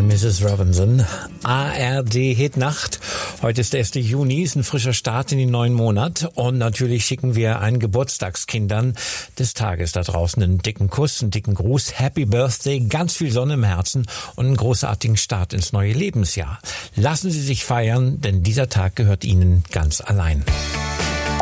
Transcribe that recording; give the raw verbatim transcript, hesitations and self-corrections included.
Missus Robinson. A R D Hitnacht. Heute ist der erste Juni, ist ein frischer Start in den neuen Monat. Und natürlich schicken wir allen Geburtstagskindern des Tages da draußen einen dicken Kuss, einen dicken Gruß. Happy Birthday, ganz viel Sonne im Herzen und einen großartigen Start ins neue Lebensjahr. Lassen Sie sich feiern, denn dieser Tag gehört Ihnen ganz allein.